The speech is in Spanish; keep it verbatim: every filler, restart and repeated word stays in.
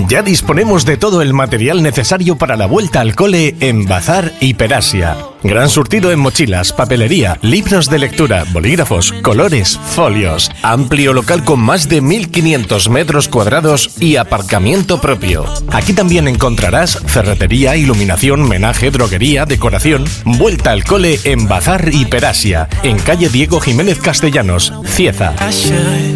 Ya disponemos de todo el material necesario para la vuelta al cole en Bazar Hiperasia. Gran surtido en mochilas, papelería, libros de lectura, bolígrafos, colores, folios. Amplio local con más de mil quinientos metros cuadrados y aparcamiento propio. Aquí también encontrarás ferretería, iluminación, menaje, droguería, decoración. Vuelta al cole en Bazar Hiperasia, en calle Diego Jiménez Castellanos, Cieza.